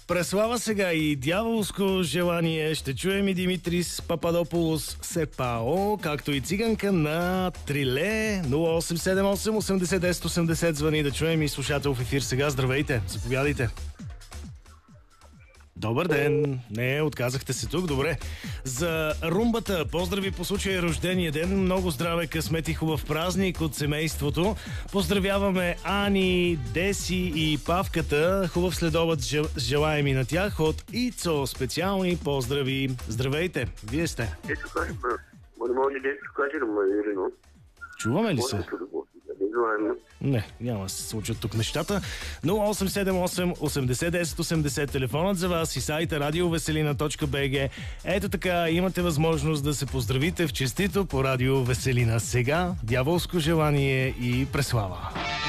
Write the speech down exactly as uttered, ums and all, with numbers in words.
Преслава сега и дяволско желание. Ще чуем и Димитрис Пападополос Сепао, както и циганка на Триле. нула осем седем осем осемдесет десет осемдесет звъни да чуем и слушател в ефир сега. Здравейте, заповядайте. Добър ден! Не, отказахте се тук, добре. За румбата, поздрави по случая рождения ден, много здраве, късмет и хубав празник от семейството. Поздравяваме Ани, Деси и Павката. Хубав следобед желаем и на тях от Ицо. Специални поздрави. Здравейте, вие сте. Чуваме ли се? Не, няма да се случат тук нещата. нула осем седем осем осемдесет десет осемдесет телефонът за вас и сайта радио веселина точка би джи. Ето така, имате възможност да се поздравите в честито по Радио Веселина. Сега дяволско желание и преслава.